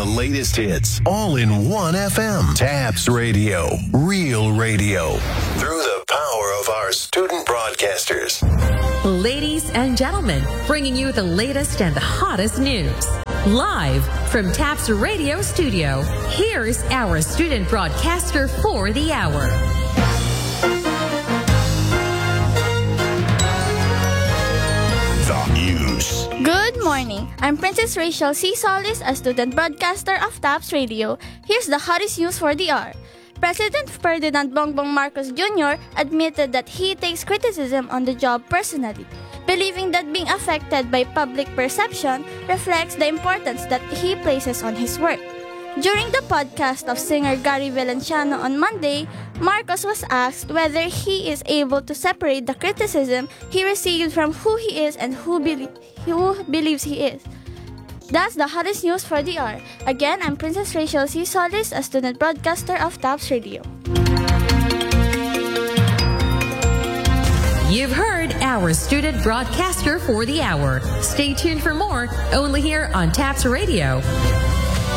latest hits, all in one FM. Tabs Radio, real radio. Through the power of our student broadcasters. Ladies and gentlemen, bringing you the latest and the hottest news. Live from TAPS Radio Studio, here's our student broadcaster for the hour. The news. Good morning. I'm Princess Rachel C. Solis, a student broadcaster of TAPS Radio. Here's the hottest news for the hour. President Ferdinand Bongbong Marcos Jr. admitted that he takes criticism on the job personally, believing that being affected by public perception reflects the importance that he places on his work. During the podcast of singer Gary Valenciano on Monday, Marcos was asked whether he is able to separate the criticism he received from who he is and who believes he is. That's the hottest news for the hour. Again, I'm Princess Rachel C. Solis, a student broadcaster of TAPS Radio. You've heard our student broadcaster for the hour. Stay tuned for more, only here on TAPS Radio.